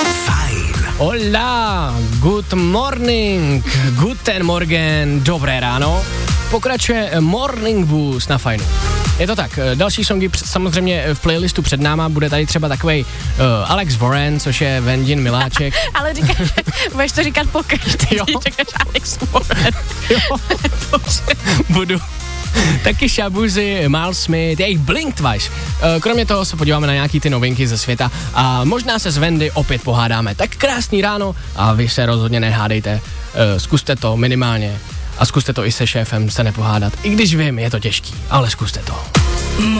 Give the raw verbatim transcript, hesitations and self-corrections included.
Fajn. Hola, good morning, guten Morgen, dobré ráno. Pokračuje Morning Boost na Fajnu. Je to tak, další songy samozřejmě v playlistu před náma, bude tady třeba takovej uh, Alex Warren, což je Vendin miláček. Ale říkáš, budeš to říkat pokaždé, Jo. když řekneš Alex Warren. Jo, budu. Taky Shabuzy, Miles Smith, jejich Blink Twice. Kromě toho se podíváme na nějaký ty novinky ze světa a možná se s Vendy opět pohádáme. Tak krásný ráno a vy se rozhodně nehádejte. Zkuste to minimálně a zkuste to i se šéfem se nepohádat. I když vím, je to těžký, ale zkuste to.